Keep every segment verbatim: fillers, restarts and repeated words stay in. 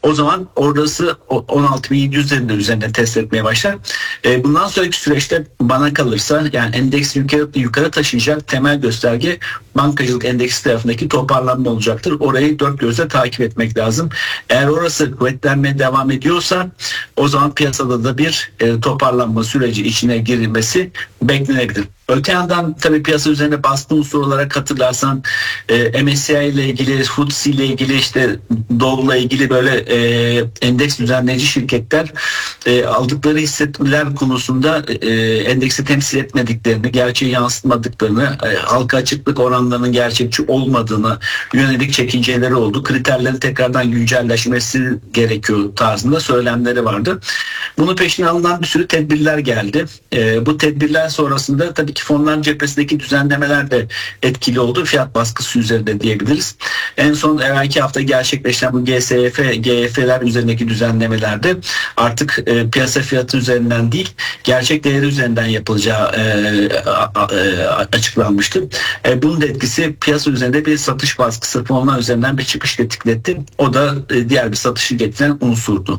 O zaman orası on altı bin yedi yüzlerin de üzerine test etmeye başlar. E, bundan sonraki süreçte bana kalırsa yani endeks yukarı, yukarı taşıyacak temel gösterge bankacılık endeksi tarafındaki toparlanma olacaktır. Orayı dört gözle takip etmek lazım. Eğer orası kuvvetlenmeye devam ediyorsa o zaman piyasada da bir e, toparlanma süreci içine girilmesi beklenebilir. Öte yandan tabii piyasa üzerine baskı unsur olarak hatırlarsan e, M S C I ile ilgili, F T S E ile ilgili, işte Dow'la ilgili böyle e, endeks düzenleyici şirketler e, aldıkları hissetmeler konusunda e, endeksi temsil etmediklerini, gerçeği yansıtmadıklarını, e, halka açıklık oranlarının gerçekçi olmadığını yönelik çekinceleri oldu. Kriterlerin tekrardan güncelleşmesi gerekiyor tarzında söylemleri vardı. Bunun peşine alınan bir sürü tedbirler geldi. E, bu tedbirler sonrasında tabii ki fonlar cephesindeki düzenlemeler de etkili oldu. Fiyat baskısı üzerinde diyebiliriz. En son evvelki hafta gerçekleşen bu G S F, G E F'ler üzerindeki düzenlemelerde artık e, piyasa fiyatı üzerinden değil, gerçek değeri üzerinden yapılacağı e, a, e, açıklanmıştı. E, bunun da etkisi piyasa üzerinde bir satış baskısı, fonlar üzerinden bir çıkış tetikletti. O da e, diğer bir satışı getiren unsurdu.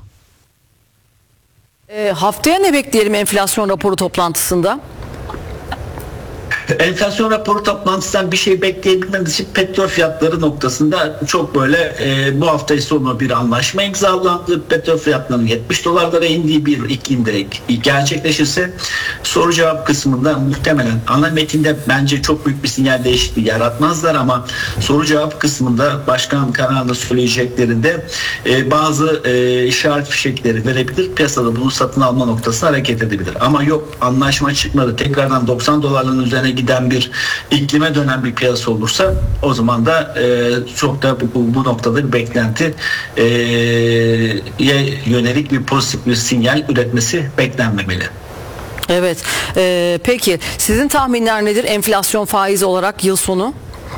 E, haftaya ne bekleyelim enflasyon raporu toplantısında? Enflasyon raporu toplantısından bir şey bekleyebilmemiz için petrol fiyatları noktasında çok böyle e, bu hafta sonu bir anlaşma imzalandı. Petrol fiyatlarının yetmiş dolarlara indiği bir iklimde gerçekleşirse soru cevap kısmında muhtemelen ana metinde bence çok büyük bir sinyal değişikliği yaratmazlar ama soru cevap kısmında başkan kararında söyleyeceklerinde e, bazı e, işaret fişekleri verebilir. Piyasada bunu satın alma noktasına hareket edebilir. Ama yok, anlaşma çıkmadı, tekrardan doksan dolarların üzerine giden bir iklime dönen bir piyasa olursa o zaman da e, çok da bu, bu noktada bir beklenti e, yönelik bir pozitif bir sinyal üretmesi beklenmemeli. Evet. Ee, peki sizin tahminler nedir enflasyon faizi olarak yıl sonu?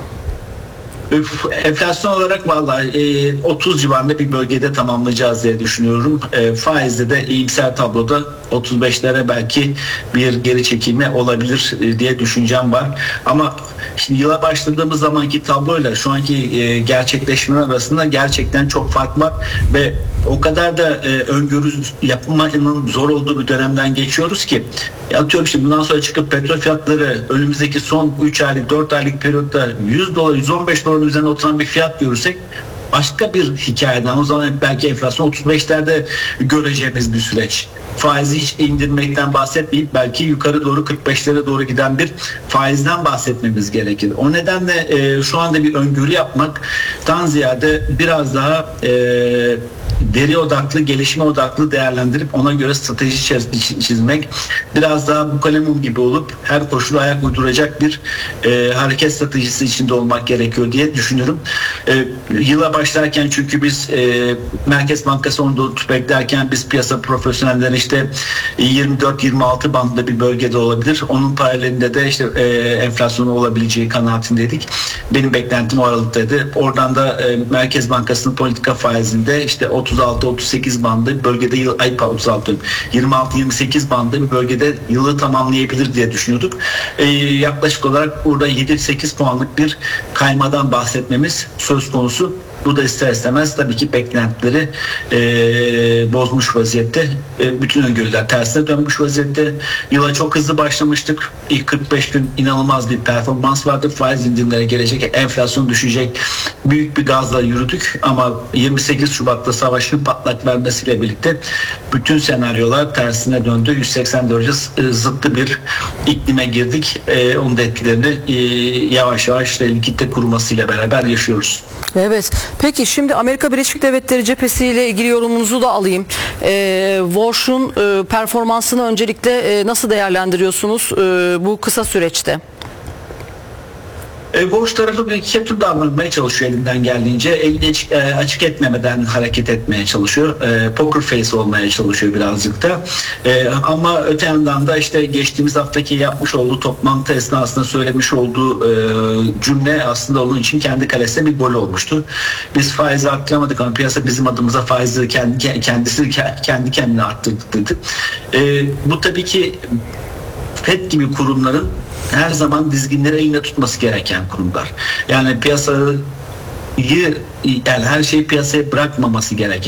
Enflasyon olarak vallahi e, otuz civarında bir bölgede tamamlayacağız diye düşünüyorum. E, faizde de iyimser tabloda otuz beşlere belki bir geri çekilme olabilir e, diye düşüncem var. Ama şimdi yıla başladığımız zamanki tabloyla şu anki e, gerçekleşme arasında gerçekten çok fark var ve o kadar da e, öngörü yapmanın zor olduğu bir dönemden geçiyoruz ki atıyorum şimdi bundan sonra çıkıp petrol fiyatları önümüzdeki son üç aylık dört aylık periyotta yüz dolar yüz on beş dolar üzerine oturan bir fiyat görürsek başka bir hikayeden o zaman belki enflasyon otuz beşlerde göreceğimiz bir süreç. Faizi hiç indirmekten bahsetmeyip belki yukarı doğru kırk beşlere doğru giden bir faizden bahsetmemiz gerekir. O nedenle e, şu anda bir öngörü yapmaktan ziyade biraz daha e, deri odaklı, gelişme odaklı değerlendirip ona göre strateji çizmek, biraz daha bu kalemum gibi olup her koşula ayak uyduracak bir e, hareket stratejisi içinde olmak gerekiyor diye düşünüyorum. E, yıla başlarken çünkü biz e, Merkez Bankası onu beklerken biz piyasa profesyonelleri işte yirmi dört yirmi altı bandında bir bölgede olabilir. Onun paralelinde de işte e, enflasyonu olabileceği kanaatindeydik. Benim beklentim o aralıktaydı. Oradan da e, Merkez Bankası'nın politika faizinde işte otuz altı otuz sekiz bandı bölgede yıl ay otuz altı yirmi altı yirmi sekiz bandı bir bölgede yılı tamamlayabilir diye düşünüyorduk. Ee, yaklaşık olarak burada yedi sekiz puanlık bir kaymadan bahsetmemiz söz konusu. Bu da ister istemez tabii ki beklentileri e, bozmuş vaziyette. E, bütün öngörüler tersine dönmüş vaziyette. Yıla çok hızlı başlamıştık. İlk kırk beş gün inanılmaz bir performans vardı. Faiz indirimlere gelecek, enflasyon düşecek. Büyük bir gazla yürüdük ama yirmi sekiz Şubat'ta savaşın patlak vermesiyle birlikte bütün senaryolar tersine döndü. yüz seksen derece zıttı bir iklime girdik. E, onun da etkilerini e, yavaş yavaş likitte kurumasıyla beraber yaşıyoruz. Evet. Peki şimdi Amerika Birleşik Devletleri cephesiyle ilgili yorumunuzu da alayım. E, Warsh'un e, performansını öncelikle e, nasıl değerlendiriyorsunuz e, bu kısa süreçte? E, borç tarafı bir ketum davranmaya çalışıyor elinden geldiğince. Elini açık, e, açık etmemeden hareket etmeye çalışıyor. E, poker face olmaya çalışıyor birazcık da. E, ama öte yandan da işte geçtiğimiz haftaki yapmış olduğu toplantı esnasında söylemiş olduğu e, cümle aslında onun için kendi kalesine bir gol olmuştu. Biz faizi arttıramadık ama piyasa bizim adımıza faizi kendi, kendisi kendi kendine arttırdık dedi. E, bu tabii ki Fed gibi kurumların her zaman dizginleri elinde tutması gereken kurumlar. Yani piyasayı yani her şeyi piyasaya bırakmaması gereken